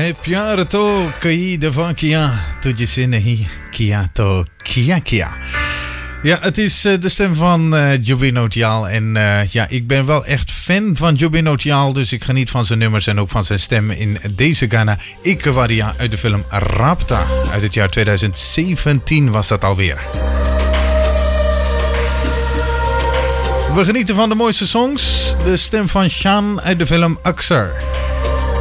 है प्यार तो कई दफा किया, तुझसे नहीं किया तो किया. Ja, het is de stem van Jobim Notiaal. En ja, ik ben wel echt fan van Jobim Notiaal. Dus ik geniet van zijn nummers en ook van zijn stem in deze Ghana Ikewaria uit de film Rapta. Uit het jaar 2017 was dat alweer. We genieten van de mooiste songs. De stem van Shan uit de film Aksar.